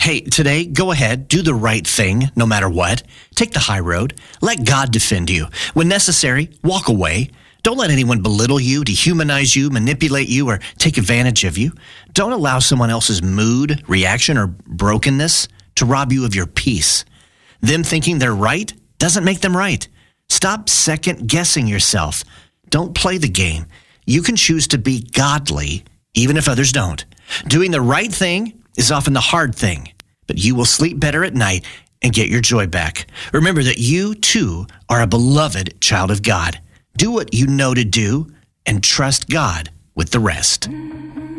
Hey, today, go ahead, do the right thing, no matter what. Take the high road. Let God defend you. When necessary, walk away. Don't let anyone belittle you, dehumanize you, manipulate you, or take advantage of you. Don't allow someone else's mood, reaction, or brokenness to rob you of your peace. Them thinking they're right doesn't make them right. Stop second-guessing yourself. Don't play the game. You can choose to be godly, even if others don't. Doing the right thing is often the hard thing, but you will sleep better at night and get your joy back. Remember that you, too, are a beloved child of God. Do what you know to do and trust God with the rest.